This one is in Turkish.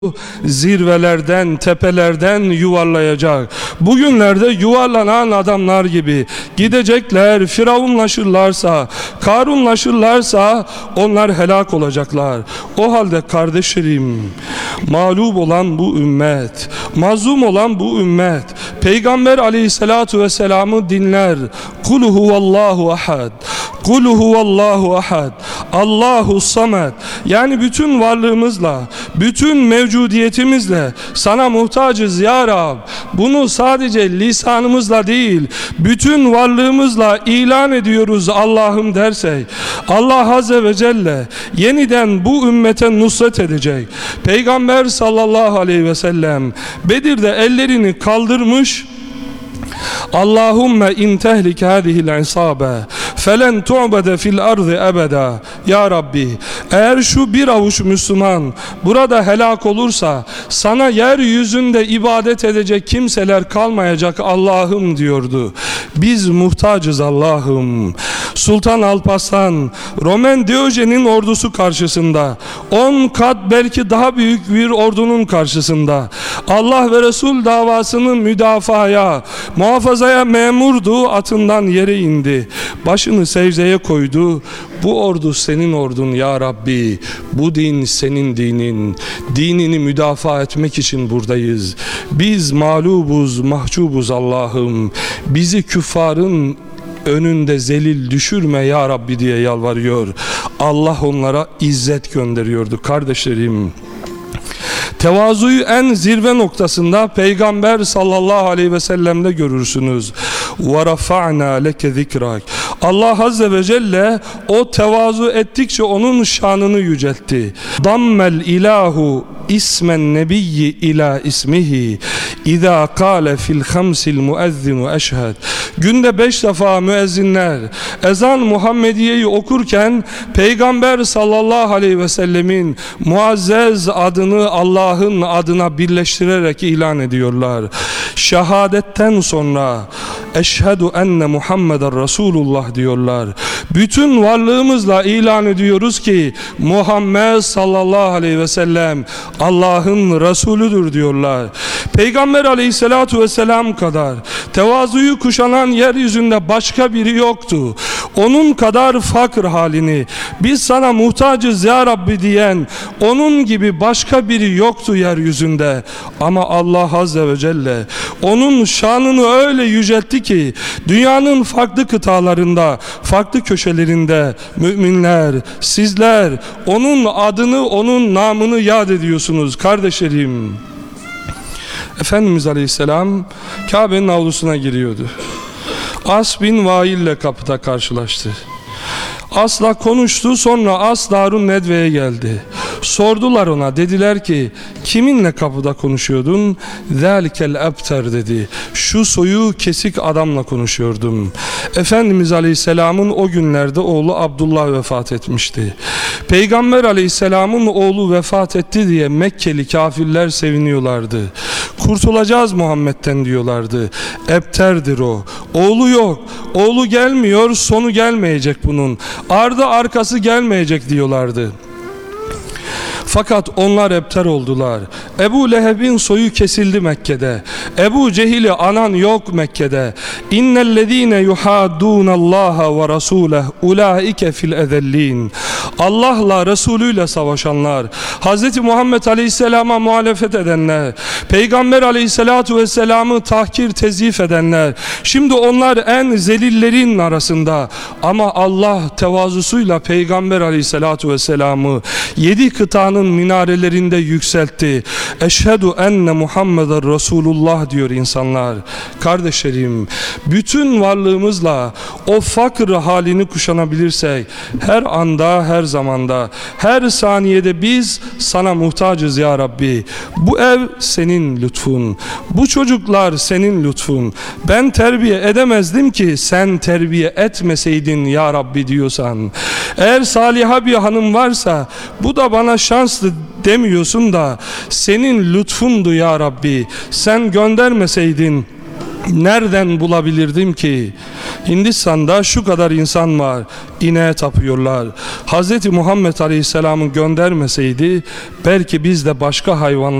zirvelerden, tepelerden yuvarlayacak. Bugünlerde yuvarlanan adamlar gibi gidecekler, firavunlaşırlarsa, karunlaşırlarsa onlar helak olacaklar. O halde kardeşlerim, mağlup olan bu ümmet, mazlum olan bu ümmet, Peygamber aleyhissalatu vesselam'ı dinler. Kul huvallahu ahad. Kul huvallahu ahad. Allahu samed. Yani bütün varlığımızla, bütün mevcudiyetimizle sana muhtacız ya Rab. Bunu sadece lisanımızla değil, bütün varlığımızla ilan ediyoruz Allah'ım dersek, Allah Azze ve Celle yeniden bu ümmete nusret edecek. Peygamber sallallahu aleyhi ve sellem Bedir'de ellerini kaldırmış, Allahümme in tehlik hadihil isabe felen tu'bede fil ardı ebeda. Ya Rabbi, eğer şu bir avuç Müslüman burada helak olursa sana yeryüzünde ibadet edecek kimseler kalmayacak Allah'ım diyordu. Biz muhtacız Allah'ım. Sultan Alparslan, Roman Diyojen'in ordusu karşısında, 10 kat belki daha büyük bir ordunun karşısında Allah ve Resul davasını müdafaya, muhafazaya memurdu, atından yere indi. Başını secdeye koydu. Bu ordu senin ordun ya Rabbi. Bu din senin dinin. Dinini müdafaa etmek için buradayız. Biz mağlubuz, mahcubuz Allah'ım. Bizi küffarın önünde zelil düşürme ya Rabbi diye yalvarıyor. Allah onlara izzet gönderiyordu kardeşlerim. Tevazuyu en zirve noktasında Peygamber sallallahu aleyhi ve sellem'de görürsünüz. وَرَفَعْنَا لَكَ ذِكْرَكَ. Allah Azze ve Celle o tevazu ettikçe onun şanını yüceltti. Dammel ilahu ismen nebiyyi ila ismihi İza kâle fil hamsil müezzinu eşhed. Günde 5 defa müezzinler ezan Muhammediye'yi okurken Peygamber sallallahu aleyhi ve sellemin muazzez adını Allah'ın adına birleştirerek ilan ediyorlar. Şehadetten sonra eşhedü enne Muhammeden Resulullah diyorlar. Bütün varlığımızla ilan ediyoruz ki Muhammed sallallahu aleyhi ve sellem Allah'ın Resulüdür diyorlar. Peygamber aleyhissalatu vesselam kadar tevazuyu kuşanan yeryüzünde başka biri yoktu. Onun kadar fakir halini, biz sana muhtacız ya Rabbi diyen onun gibi başka biri yoktu yeryüzünde. Ama Allah Azze ve Celle onun şanını öyle yüceltti ki dünyanın farklı kıtalarında, farklı köşelerinde müminler, sizler onun adını, onun namını yad ediyorsunuz kardeşlerim. Efendimiz Aleyhisselam Kabe'nin avlusuna giriyordu. As bin Vail ile kapıda karşılaştı. As'la konuştu, sonra As Darun Nedve'ye geldi. Sordular ona, dediler ki kiminle kapıda konuşuyordun? Zâlikel ebter dedi. Şu soyu kesik adamla konuşuyordum. Efendimiz Aleyhisselam'ın o günlerde oğlu Abdullah vefat etmişti. Peygamber Aleyhisselam'ın oğlu vefat etti diye Mekkeli kafirler seviniyorlardı. Kurtulacağız Muhammed'den diyorlardı. Ebterdir o. Oğlu yok. Oğlu gelmiyor, sonu gelmeyecek bunun. Ardı arkası gelmeyecek diyorlardı. Fakat onlar ebter oldular. Ebu Leheb'in soyu kesildi Mekke'de. Ebu Cehil'i anan yok Mekke'de. İnnellezîne yuhaddûnallâhe ve rasûleh ulâike fil ezellîn. Allah'la Resulüyle savaşanlar, Hz. Muhammed Aleyhisselam'a muhalefet edenler, Peygamber Aleyhisselatu Vesselam'ı tahkir tezif edenler, şimdi onlar en zelillerin arasında. Ama Allah tevazusuyla Peygamber Aleyhisselatu Vesselam'ı 7 kıtanın minarelerinde yükseltti. Eşhedü enne Muhammeden Resulullah diyor insanlar. Kardeşlerim, bütün varlığımızla o fakir halini kuşanabilirsek, her anda, her zamanda, her saniyede biz sana muhtacız ya Rabbi. Bu ev senin lütfun, bu çocuklar senin lütfun. Ben terbiye edemezdim ki sen terbiye etmeseydin ya Rabbi diyorsan, eğer saliha bir hanım varsa bu da bana şanslı demiyorsun da senin lütfundu ya Rabbi. Sen göndermeseydin nereden bulabilirdim ki? Hindistan'da şu kadar insan var, ineğe tapıyorlar. Hz. Muhammed Aleyhisselam'ın göndermeseydi belki biz de başka hayvanlar